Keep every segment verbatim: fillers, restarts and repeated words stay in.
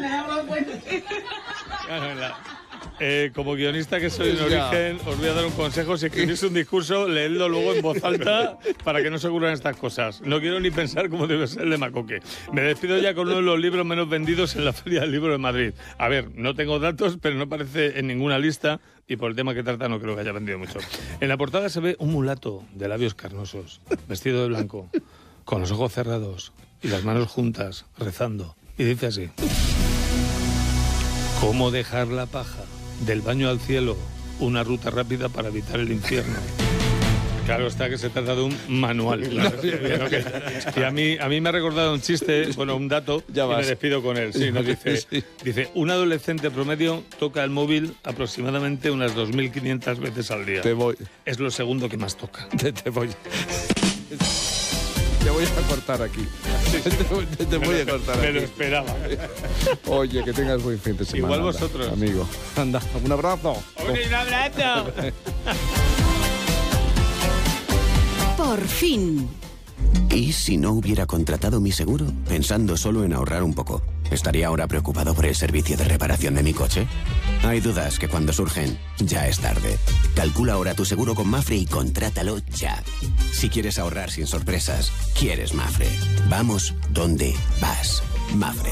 Claro, la... Eh, como guionista que soy en origen, os voy a dar un consejo. Si escribís un discurso, leedlo luego en voz alta para que no se ocurran estas cosas. No quiero ni pensar cómo debe ser el de Macoque. Me despido ya con uno de los libros menos vendidos en la Feria del Libro de Madrid. A ver, no tengo datos, pero no aparece en ninguna lista y por el tema que trata no creo que haya vendido mucho. En la portada se ve un mulato de labios carnosos, vestido de blanco, con los ojos cerrados y las manos juntas, rezando. Y dice así: ¿cómo dejar la paja? Del baño al cielo, una ruta rápida para evitar el infierno. Claro está que se trata de un manual. Claro, que, y a mí, a mí me ha recordado un chiste, bueno, un dato, ya y me despido con él. Sí, nos dice, sí. dice, un adolescente promedio toca el móvil aproximadamente unas dos mil quinientas veces al día. Te voy. Es lo segundo que más toca. Te, te voy. Te voy a cortar aquí. Sí, sí. Te, te voy a cortar me aquí. Me lo esperaba. Oye, que tengas buen fin de semana. Igual vosotros. Anda, amigo. Anda, un abrazo. Un abrazo. Por fin. ¿Y si no hubiera contratado mi seguro? Pensando solo en ahorrar un poco. ¿Estaría ahora preocupado por el servicio de reparación de mi coche? Hay dudas que cuando surgen, ya es tarde. Calcula ahora tu seguro con Mafre y contrátalo ya. Si quieres ahorrar sin sorpresas, quieres Mafre. Vamos donde vas. Mafre.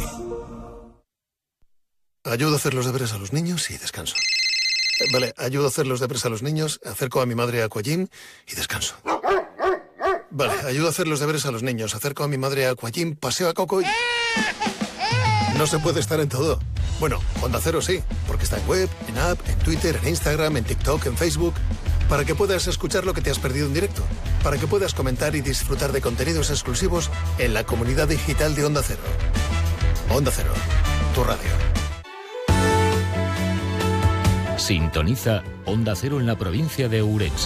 Ayudo a hacer los deberes a los niños y descanso. Vale, ayudo a hacer los deberes a los niños, acerco a mi madre a Aquagym y descanso. Vale, ayudo a hacer los deberes a los niños, acerco a mi madre a Aquagym, paseo a Coco y... No se puede estar en todo. Bueno, Onda Cero sí, porque está en web, en app, en Twitter, en Instagram, en TikTok, en Facebook... Para que puedas escuchar lo que te has perdido en directo. Para que puedas comentar y disfrutar de contenidos exclusivos en la comunidad digital de Onda Cero. Onda Cero, tu radio. Sintoniza Onda Cero en la provincia de Ourense.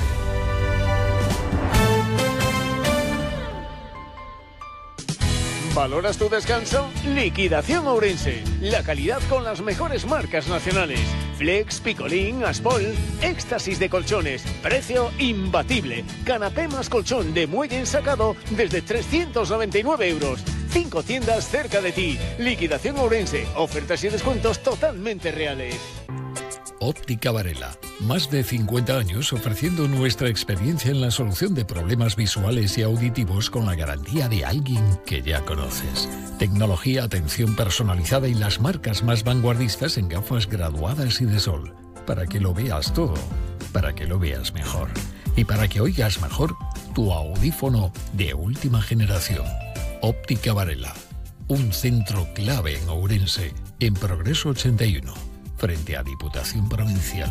¿Valoras tu descanso? Liquidación Ourense. La calidad con las mejores marcas nacionales. Flex, Picolín, Aspol, éxtasis de colchones. Precio imbatible. Canapé más colchón de muelle ensacado desde trescientos noventa y nueve euros. Cinco tiendas cerca de ti. Liquidación Ourense. Ofertas y descuentos totalmente reales. Óptica Varela. Más de cincuenta años ofreciendo nuestra experiencia en la solución de problemas visuales y auditivos con la garantía de alguien que ya conoces. Tecnología, atención personalizada y las marcas más vanguardistas en gafas graduadas y de sol. Para que lo veas todo, para que lo veas mejor. Y para que oigas mejor tu audífono de última generación. Óptica Varela. Un centro clave en Ourense, en Progreso ochenta y uno. Frente a Diputación Provincial.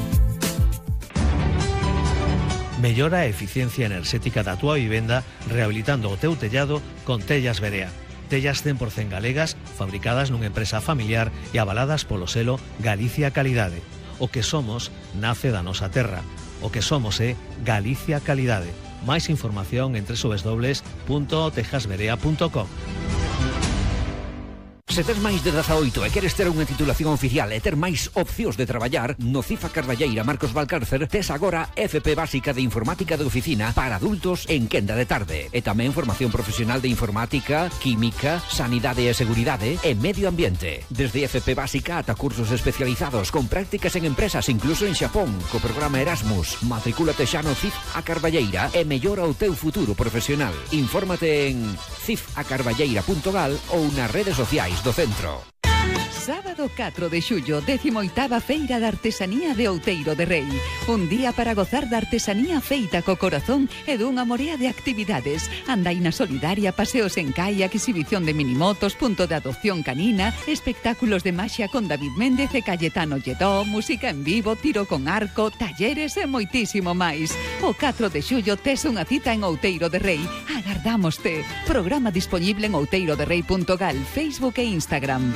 Mellora a eficiencia enerxética da túa vivenda rehabilitando o teu tellado con Tellas Berea. Tellas cen por cen galegas, fabricadas nunha empresa familiar e avaladas polo selo Galicia Calidade. O que somos nace da nosa terra. O que somos é Galicia Calidade. Máis información en doble u doble u doble u punto tejas berea punto com. Se tes máis de dezaoito e queres ter unha titulación oficial e ter máis opcións de traballar, no CIFA Carballeira Marcos Valcárcer tes agora F P Básica de Informática de Oficina para adultos en quenda de tarde. E tamén formación profesional de informática, química, sanidade e seguridade e medio ambiente. Desde F P Básica ata cursos especializados con prácticas en empresas incluso en Xapón, co programa Erasmus. Matricúlate xa no CIFA Carballeira e mellora o teu futuro profesional. Infórmate en cifa carballeira punto gal ou nas redes sociais do centro. Sábado catro de xullo, décimo oitava Feira de Artesanía de Outeiro de Rei. Un día para gozar da artesanía feita co corazón e dunha morea de actividades. Andaina solidaria, paseos en kayak, exhibición de minimotos, punto de adopción canina, espectáculos de maxia con David Méndez e Cayetano Lledó, música en vivo, tiro con arco, talleres e moitísimo máis. O catro de xullo tes unha cita en Outeiro de Rei. Agardámoste. Programa disponible en outeiro de rei punto gal, Facebook e Instagram.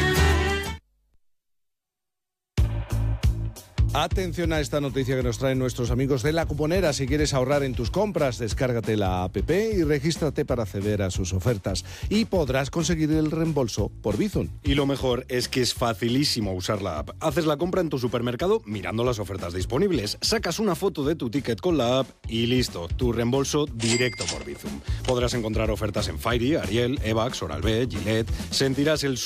Atención a esta noticia que nos traen nuestros amigos de La Cuponera. Si quieres ahorrar en tus compras, descárgate la app y regístrate para acceder a sus ofertas. Y podrás conseguir el reembolso por Bizum. Y lo mejor es que es facilísimo usar la app. Haces la compra en tu supermercado mirando las ofertas disponibles. Sacas una foto de tu ticket con la app y listo. Tu reembolso directo por Bizum. Podrás encontrar ofertas en Fairy, Ariel, Evax, Oral-B, Gillette. Sentirás el